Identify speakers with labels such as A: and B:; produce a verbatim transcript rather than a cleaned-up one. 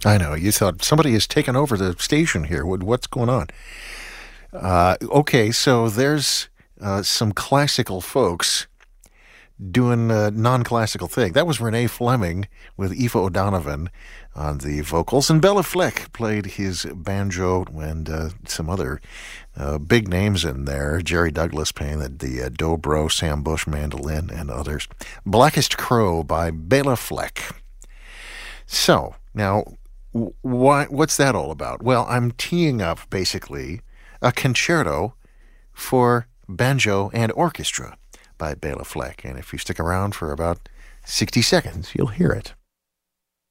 A: I know. You thought somebody has taken over the station here. What, what's going on? Uh, okay, so there's uh, some classical folks doing a non-classical thing. That was Renee Fleming with Aoife O'Donovan on the vocals, and Bela Fleck played his banjo and uh, some other uh, big names in there. Jerry Douglas playing the, the uh, dobro, Sam Bush mandolin, and others. Blackest Crow by Bela Fleck. So, now, why, what's that all about? Well, I'm teeing up, basically, a concerto for banjo and orchestra by Bela Fleck. And if you stick around for about sixty seconds, you'll hear it.